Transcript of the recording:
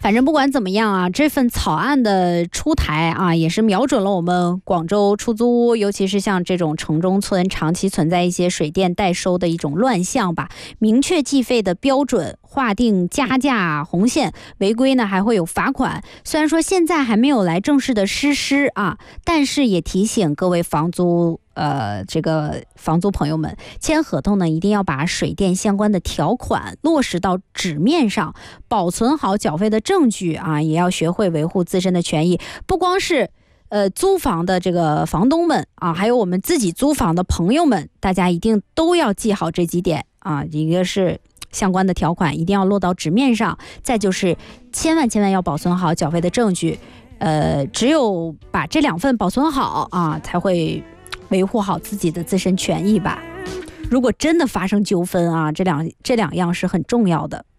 反正不管怎么样啊，这份草案的出台啊，也是瞄准了我们广州出租屋，尤其是像这种城中村长期存在一些水电代收的一种乱象吧。明确计费的标准，划定加价红线，违规呢还会有罚款。虽然说现在还没有来正式的实施啊，但是也提醒各位房租朋友们，签合同呢一定要把水电相关的条款落实到纸面上，保存好缴费的证据啊，也要学会维护自身的权益。不光是租房的这个房东们啊，还有我们自己租房的朋友们，大家一定都要记好这几点啊。一个是相关的条款一定要落到纸面上，再就是千万要保存好缴费的证据。只有把这2份保存好啊，才会维护好自己的自身权益吧。如果真的发生纠纷啊，这两样是很重要的。